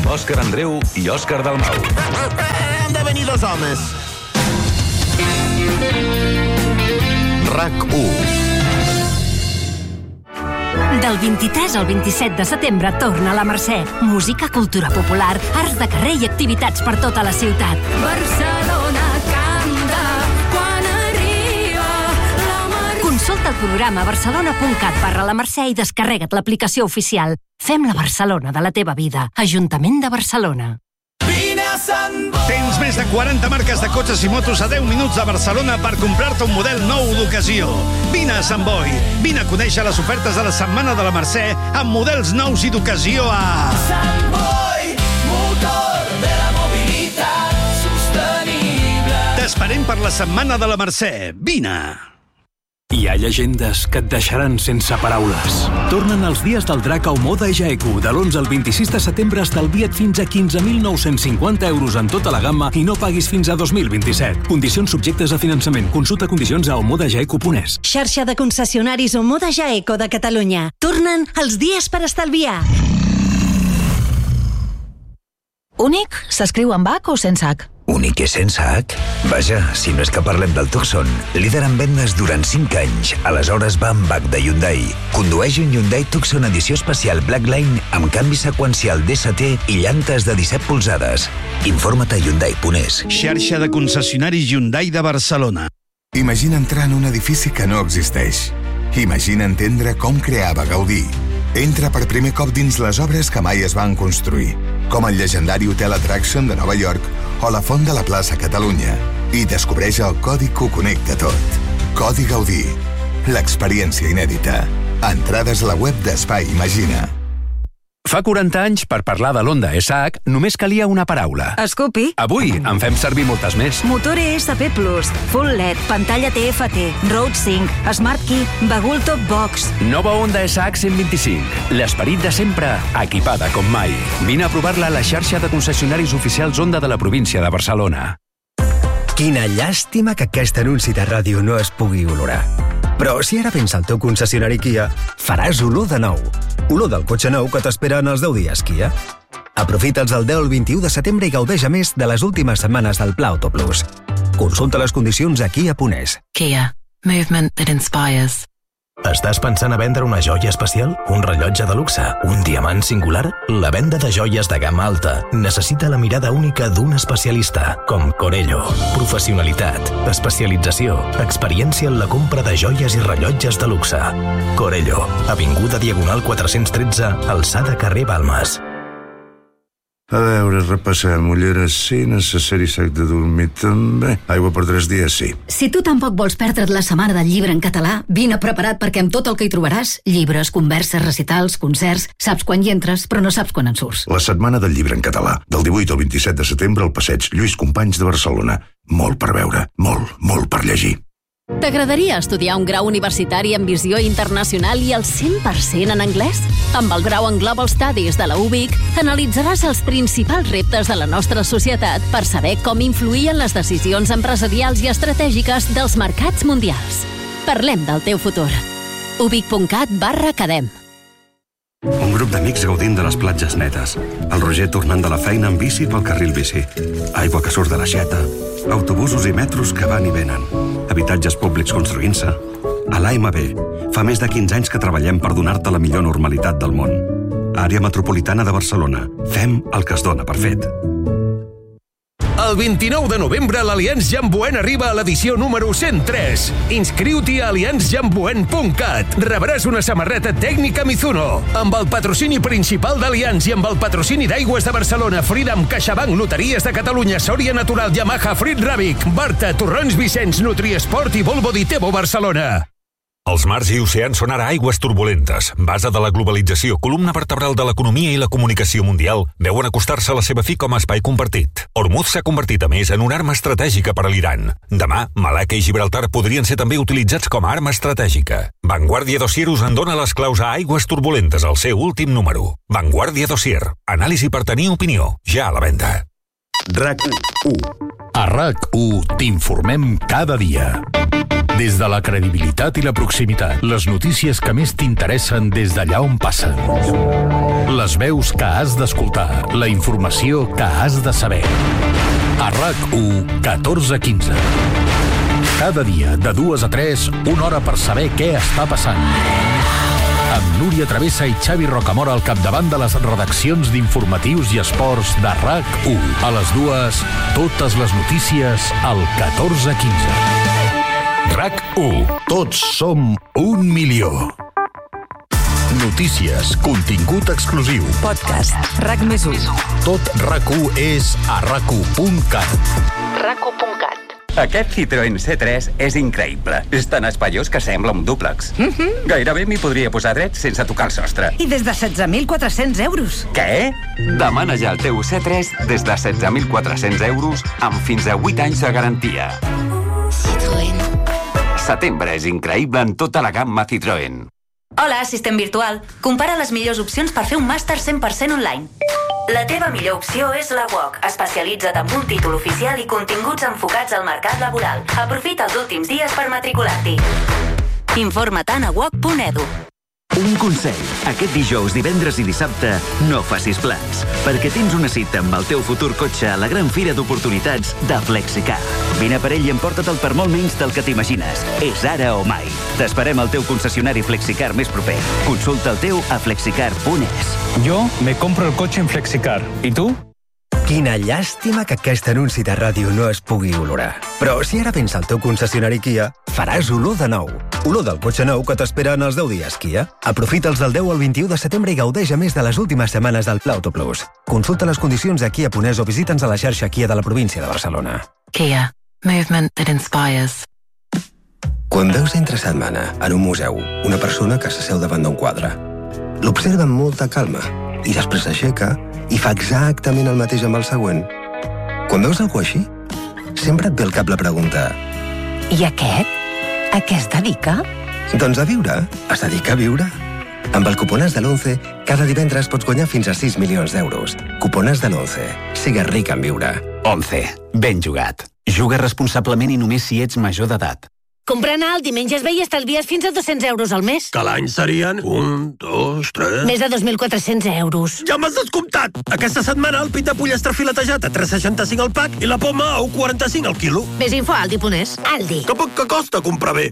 Òscar Andreu i Òscar Dalmau. Han de venir dos homes. RAC1. Del 23 al 27 de setembre torna la Mercè. Música, cultura popular, arts de carrer i activitats per tota la ciutat. Barcelona canta quan arriba la Mercè. Consulta el programa barcelona.cat/la Mercè i descarrega't l'aplicació oficial. Fem la Barcelona de la teva vida. Ajuntament de Barcelona. Tens més de 40 marques de cotxes i motos a 10 minuts de Barcelona per comprar-te un model nou d'ocasió. Vine a Sant Boi. Vine a conèixer les ofertes de la Setmana de la Mercè amb models nous i d'ocasió a... Sant Boi, motor de la mobilitat sostenible. T'esperem per la Setmana de la Mercè. Vine! Hi ha llegendes que et deixaran sense paraules. Tornen els dies del Drac a Omoda Jaeku. De l'11 al 26 de setembre estalvia't fins a 15.950 euros en tota la gamma i no paguis fins a 2027. Condicions subjectes a finançament. Consulta condicions a omodajaeku.es. Xarxa de concessionaris Omoda Jaeco de Catalunya. Tornen els dies per estalviar. Únic s'escriu amb H o sense H? Únic i sense H? Vaja, si no és que parlem del Tucson, líder en vendes durant 5 anys. Aleshores va amb H de Hyundai. Condueix un Hyundai Tucson edició especial Blackline amb canvi seqüencial DST i llantes de 17 polzades. Informa't a Hyundai.es. Xarxa de concessionaris Hyundai de Barcelona. Imagina entrar en un edifici que no existeix. Imagina entendre com creava Gaudí. Entra per primer cop dins les obres que mai es van construir, com el llegendari Hotel Attraction de Nova York o la Font de la Plaça Catalunya, i descobreix el codi que ho connecta tot. Codi Gaudí. L'experiència inèdita. Entrades a la web d'Espai Imagina. Fa 40 anys, per parlar de l'Honda SH, només calia una paraula. Scoopy. Avui en fem servir moltes més. Motor ESP+, Full LED, pantalla TFT, Road Sync, Smart Key, Bagul Top Box. Nova Honda SH 125. L'esperit de sempre, equipada com mai. Vine a provar-la a la xarxa de concessionaris oficials Honda de la província de Barcelona. Quina llàstima que aquest anunci de ràdio no es pugui olorar. Però si ara vens al teu concessionari Kia, faràs olor de nou. Olor del cotxe nou que t'espera en els 10 dies Kia. Aprofita'ls el 10 al 21 de setembre i gaudeix a més de les últimes setmanes del Pla Auto Plus. Consulta les condicions a Kia.es. Kia. Movement that inspires. Estàs pensant a vendre una joia especial? Un rellotge de luxe? Un diamant singular? La venda de joies de gamma alta necessita la mirada única d'un especialista, com Corello. Professionalitat, especialització, experiència en la compra de joies i rellotges de luxe. Corello, avinguda Diagonal 413, alçada carrer Balmes. A veure, repassem. Ulleres sí, necessari sac de dormir també. Aigua per 3 dies sí. Si tu tampoc vols perdre't la setmana del llibre en català, vine preparat perquè amb tot el que hi trobaràs, llibres, converses, recitals, concerts, saps quan hi entres, però no saps quan en surts. La setmana del llibre en català, del 18 al 27 de setembre al passeig Lluís Companys de Barcelona. Molt per veure, molt per llegir. T'agradaria estudiar un grau universitari amb visió internacional i el 100% en anglès? Amb el grau en Global Studies de la UVic analitzaràs els principals reptes de la nostra societat per saber com influir en les decisions empresarials i estratègiques dels mercats mundials. Parlem del teu futur. uvic.cat/academ. Un grup d'amics gaudint de les platges netes. El Roger tornant de la feina amb bici pel carril bici. Aigua que surt de l'aixeta. Autobusos i metros que van i venen. Habitatges públics construint-se. A l'AMB, fa més de 15 anys que treballem per donar-te la millor normalitat del món. Àrea metropolitana de Barcelona. Fem el que es dona per fet. El 29 de novembre l'Allianz Jamboen arriba a l'edició número 103. Inscriu-t'hi a allianzjamboen.cat. Rebràs una samarreta tècnica Mizuno. Amb el patrocini principal d'Allianz i amb el patrocini d'Aigües de Barcelona, Freedom, CaixaBank, Loteries de Catalunya, Sòria Natural, Yamaha, Frit Ràbic, Barta, Torrons Vicenç, Nutriesport i Volvo Ditebo Barcelona. Els mars i oceans són ara aigües turbulentes. Base de la globalització, columna vertebral de l'economia i la comunicació mundial, veuen acostar-se a la seva fi com a espai compartit. Hormuz s'ha convertit, a més, en una arma estratègica per a l'Iran. Demà, Malacca i Gibraltar podrien ser també utilitzats com a arma estratègica. Vanguardia Dossier us en dona les claus a aigües turbulentes, al seu últim número. Vanguardia Dossier. Anàlisi per tenir opinió. Ja a la venda. RAC1. A RAC1 t'informem cada dia. Des de la credibilitat i la proximitat, les notícies que més t'interessen des d'allà on passen. Les veus que has d'escoltar, la informació que has de saber. A RAC1, 14:15. Cada dia, de 2 a 3, una hora per saber què està passant. Amb Núria Travessa i Xavi Rocamora al capdavant de les redaccions d'informatius i esports de RAC1. A les 2, totes les notícies al 14:15. RAC1. Tots som 1 milió. Notícies, contingut exclusiu. Podcast, RAC+1. Tot RAC1 és a RAC1.cat. RAC1.cat. Aquest Citroën C3 és increïble. És tan espaiós que sembla un dúplex. Gairebé m'hi podria posar dret sense tocar el sostre. I des de 16.400 euros. Què? Demana ja el teu C3 des de 16.400 euros amb fins a 8 anys de garantia. Citroën. Setembre és increïble en tota la gamma Citroën. Hola, assistent virtual. Compara les millors opcions per fer un màster 100% online. La teva millor opció és la UOC. Especialitza't en un títol oficial i continguts enfocats al mercat laboral. Aprofita els últims dies per matricular-t'hi. Informa't a uoc.edu. Un consell. Aquest dijous, divendres i dissabte no facis plans, perquè tens una cita amb el teu futur cotxe a la gran fira d'oportunitats de Flexicar. Vine per ell i emporta't-el per molt menys del que t'imagines. És ara o mai. T'esperem al teu concessionari Flexicar més proper. Consulta el teu a flexicar.es. Yo me compro el coche en Flexicar. ¿Y tú? Quina llàstima que aquest anunci de ràdio no es pugui olorar. Però si ara vens al teu concessionari Kia, faràs olor de nou. Olor del cotxe nou que t'espera en els 10 dies Kia. Aprofita'ls del 10 al 21 de setembre i gaudeix a més de les últimes setmanes del Pla Auto Plus. Consulta les condicions a Kia.es o visita'ns a la xarxa Kia de la província de Barcelona. Kia. Movement that inspires. Quan veus entre setmana en un museu una persona que s'asseu davant d'un quadre, l'observa amb molta calma i després s'aixeca i fa exactament el mateix amb el següent. Quan veus algú així, sempre et ve al cap la pregunta: I aquest? A què es dedica? Doncs a viure. Es dedica a viure. Amb el cuponàs de l'11, cada divendres pots guanyar fins a 6 milions d'euros. Cuponàs de l'11. Sigues ric en viure. 11. Ben jugat. Juga responsablement i només si ets major d'edat. Comprant Aldi menges bé i estalvies fins a 200 euros al mes. Que l'any serien 1, 2, 3... Més de 2.400 euros. Ja m'has descomptat! Aquesta setmana el pit de pollastre filetejat a 3,65 al pack i la poma a 1,45 al quilo. Més info a Aldi.es. Aldi. Que poc que costa comprar bé.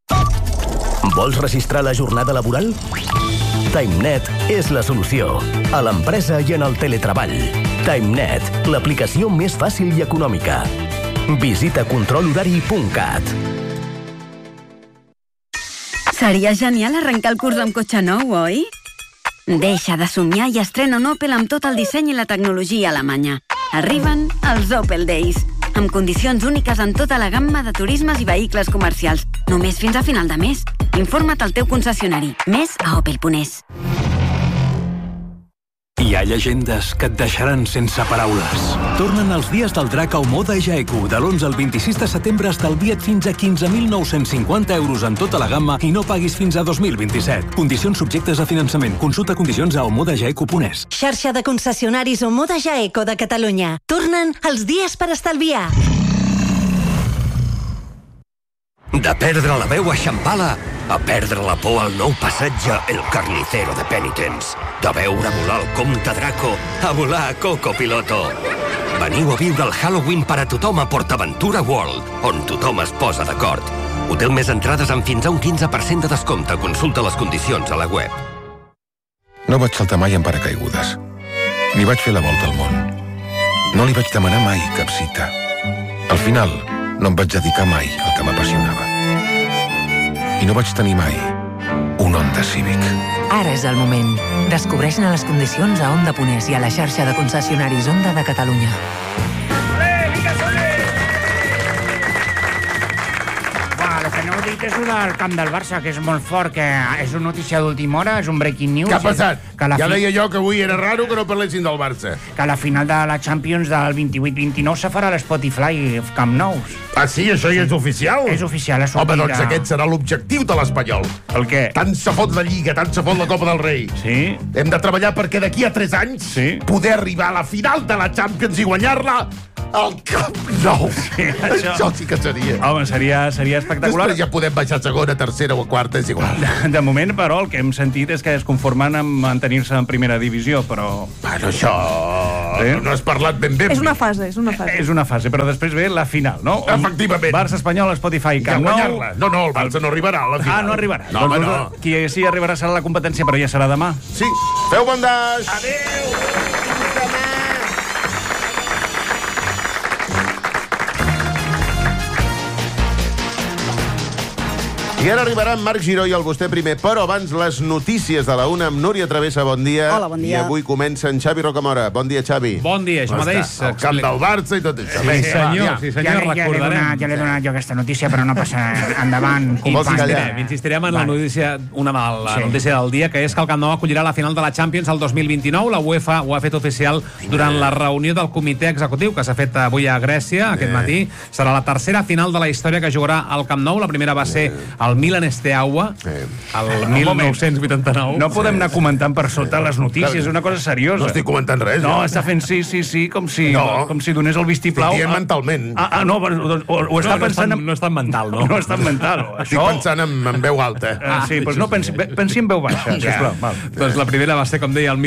Vols registrar la jornada laboral? TimeNet és la solució. A l'empresa i en el teletreball. TimeNet, l'aplicació més fàcil i econòmica. Visita controlhorari.cat. Seria genial arrencar el curs amb cotxe nou, oi? Deixa de somiar i estrena un Opel amb tot el disseny i la tecnologia alemanya. Arriben els Opel Days, amb condicions úniques en tota la gamma de turismes i vehicles comercials. Només fins a final de mes. Informa't al teu concessionari. Més a opel.es. Hi ha llegendes que et deixaran sense paraules. Tornen els dies del Drac a Moda Jaeku. De l'11 al 26 de setembre estalvia't fins a 15.950 euros en tota la gamma i no paguis fins a 2027. Condicions subjectes a finançament. Consulta condicions a omodajaeku.es. Xarxa de concessionaris Omoda Jaeco de Catalunya. Tornen els dies per estalviar. De perdre la veu a Xampala a perdre la por al nou passatge El Carnicero de Penitents. De veure volar el comte Draco a volar a Coco Piloto. Veniu a viure el Halloween per a tothom a PortAventura World, on tothom es posa d'acord. Hotel més entrades amb fins a un 15% de descompte. Consulta les condicions a la web. No vaig saltar mai en paracaigudes. Ni vaig fer la volta al món. No li vaig demanar mai cap cita. Al final, no em vaig dedicar mai al que m'apassionava. I no vaig tenir mai un Honda Civic. Ara és el moment. Descobreix-ne les condicions a Honda.es i a la xarxa de concessionaris Honda de Catalunya. El que no heu dit és el del camp del Barça, que és molt fort, que és una notícia d'última hora, és un breaking news. Què ha passat? Ja deia jo que avui era raro que no parlessin del Barça. Que la final de la Champions del 28-29 se farà a l'Spotify Camp Nou. Ah, sí? Això ja és oficial? És oficial, és Home, doncs aquest serà l'objectiu de l'Espanyol. El què? Tant se fot la Lliga, tant se fot la Copa del Rei. Sí? Hem de treballar perquè d'aquí a 3 anys poder arribar a la final de la Champions i guanyar-la al Camp Nou. Això sí que seria. Home, seria espectacular. Després ja podem baixar a segona, tercera o quarta, és igual. De moment, però, el que hem sentit és que es conformen amb mantenir-se en primera divisió, però... Bueno, això... No has parlat ben bé. És una fase. És una fase, però després ve la final, no? Efectivament. Barça-Espanyol, Spotify, Camp Nou... guanyar-la. No, el Barça no arribarà a la final. No arribarà. No, home, no. Qui sí arribarà serà la competència, però ja serà demà. Sí. Feu bon daix. Adéu. I ara arribarà en Marc Giró i el Vostè primer, però abans les notícies de la una amb Núria Travessa, bon dia. Hola, bon dia. I avui comença en Xavi Rocamora. Bon dia, Xavi. Bon dia, això mateix. El camp del Barça i tot això. Sí, senyor, recordarem. Ja l'he donat jo aquesta notícia, però no passa endavant. Insistirem en la notícia, notícia del dia, que és que el Camp Nou acollirà la final de la Champions el 2029. La UEFA ho ha fet oficial durant la reunió del comitè executiu que s'ha fet avui a Grècia, aquest matí. Serà la tercera final de la història que jugarà al Camp Nou. La primera va ser el Milan Steaua, el 1989. No podem anar comentant per sota les notícies, és una cosa seriosa. No estic comentant res. No, està fent sí, com si donés el vistiplau. Estic dient mentalment. No, ho està pensant... No és tan mental, no? No és tan mental. Estic pensant en veu alta. Sí, doncs no, pensi en veu baixa, sisplau. Doncs la primera va ser, com deia, el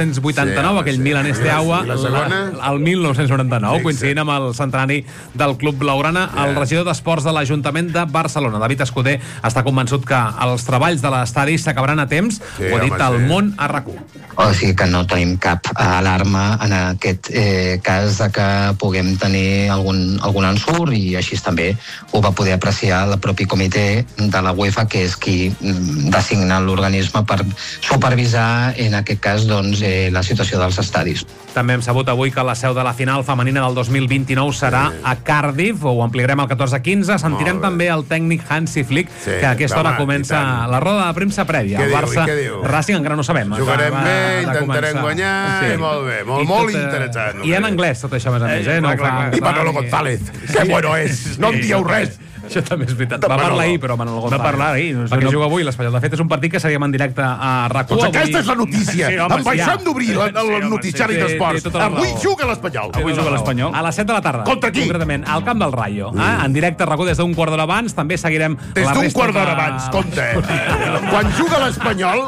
1989, aquell Milan Steaua. I la segona? El 1999, coincidint amb el centenari del Club Blaugrana. El regidor d'Esports de l'Ajuntament de Barcelona, David Escudé, està convençut que els treballs de l'estadi s'acabaran a temps. Ho ha dit el Món a RAC1. O sigui que no tenim cap alarma en aquest cas de que puguem tenir algun ensurt, i així també ho va poder apreciar el propi comitè de la UEFA, que és qui designa l'organisme per supervisar, en aquest cas, la situació dels estadis. També hem sabut avui que la seu de la final femenina del 2029 serà a Cardiff, ho ampliarem al 14-15. Sentirem també el tècnic Hansi Flick, que a aquesta hora comença la roda de premsa prèvia. El Barça Racing encara no sabem. Jugarem bé, intentarem guanyar, molt bé, molt interessant. I en anglès tot això, més a més. I Manolo González, que bueno és, no en dieu res. Això també és veritat. Va parlar ahir, però Manolo González. Va parlar ahir. Perquè juga avui l'Espanyol. De fet, és un partit que seguim en directe a RAC1. Doncs aquesta és la notícia. Amb això hem d'obrir el noticiari d'esports. Avui juga l'Espanyol. Avui juga l'Espanyol. A les 7 de la tarda. Contra qui? Concretament, al Camp del Rayo. En directe a RAC1 des d'un quart d'hora abans. També seguirem des d'un quart d'hora abans. Compte. Quan juga l'Espanyol,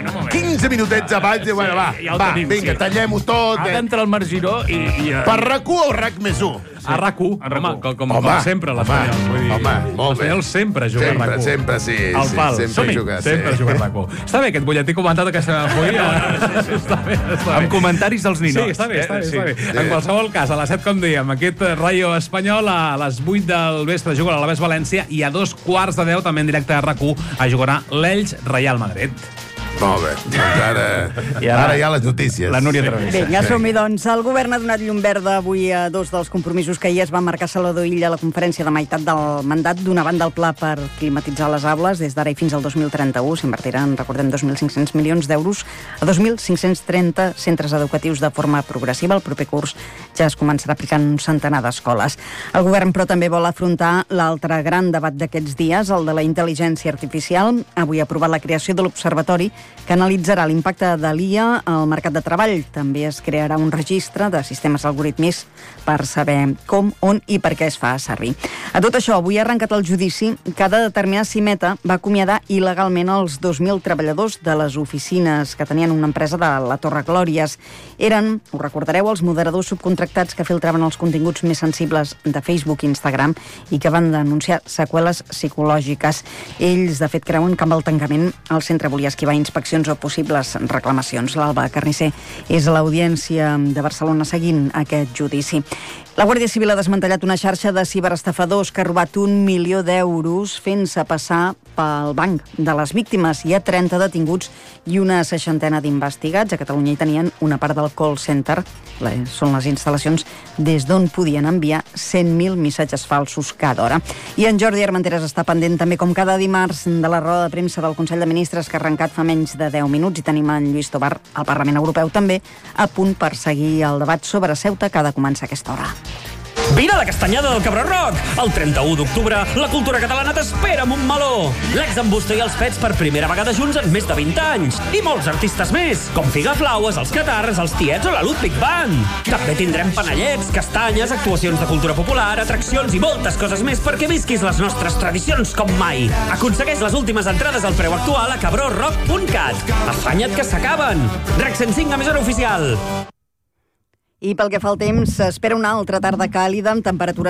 15 minutets abans, va, vinga, tallem-ho tot. Ha d'entrar el Marc Giró i... Per RAC1 o RAC+1? A RAC1, com sempre l'Espanyol. Home, molt bé. L'Espanyol sempre juga a RAC1. Sempre, sí. Al pal. Sempre juga a RAC1. Està bé, aquest butlletí comentat que s'ha avui. Està bé. Amb comentaris dels ninots. Sí, està bé. En qualsevol cas, a les 7, com dèiem, aquest Rayo Espanyol a les 8 del vespre jugarà a l'Alavés València, i a 2:15 també en directe a RAC1 jugarà l'Elx Real Madrid. Molt bé, doncs ara hi ha les notícies. La Núria Travessa. Vinga, som-hi, doncs. El govern ha donat llum verda avui a dos dels compromisos que ahir es va marcar Salvador Illa a la conferència de meitat del mandat. D'una banda, el pla per climatitzar les aules des d'ara i fins al 2031. S'invertiran, recordem, 2.500 milions d'euros a 2.530 centres educatius de forma progressiva. El proper curs ja es començarà aplicant un centenar d'escoles. El govern, però, també vol afrontar l'altre gran debat d'aquests dies, el de la intel·ligència artificial. Avui ha aprovat la creació de l'Observatori que analitzarà l'impacte de l'IA al mercat de treball. També es crearà un registre de sistemes algoritmis per saber com, on i per què es fa servir. A tot això, avui ha arrencat el judici que ha de determinar si Meta va acomiadar il·legalment els 2.000 treballadors de les oficines que tenien una empresa de la Torre Glòries. Eren, ho recordareu, els moderadors subcontractats que filtraven els continguts més sensibles de Facebook i Instagram i que van denunciar seqüeles psicològiques. Ells, de fet, creuen que amb el tancament el centre volia esquivar inspeccions o possibles reclamacions. L'Alba Carnisser és a l'Audiència de Barcelona seguint aquest judici. La Guàrdia Civil ha desmantellat una xarxa de ciberestafadors que ha robat 1 milió d'euros fent-se passar pel banc de les víctimes. Hi ha 30 detinguts i una 60ena d'investigats. A Catalunya hi tenien una part del call center, són les instal·lacions des d'on podien enviar 100.000 missatges falsos cada hora. I en Jordi Armenteres està pendent també, com cada dimarts, de la roda de premsa del Consell de Ministres, que ha arrencat fa menys de 10 minuts, i tenim en Lluís Tobar al Parlament Europeu també a punt per seguir el debat sobre Ceuta que ha de començar a aquesta hora. Vine a la Castanyada del Cabró Rock. El 31 d'octubre, la cultura catalana t'espera amb un meló. L'ex-Embusto i els Pets per primera vegada junts en més de 20 anys. I molts artistes més, com Figaflaues, els Catarres, els Tiets o la Ludwig Band. També tindrem panellets, castanyes, actuacions de cultura popular, atraccions i moltes coses més perquè visquis les nostres tradicions com mai. Aconsegueix les últimes entrades al preu actual a cabrorock.cat. Afanya't que s'acaben. RAC 105, emissora oficial. I pel que fa al temps, s'espera una altra tarda càlida amb temperatures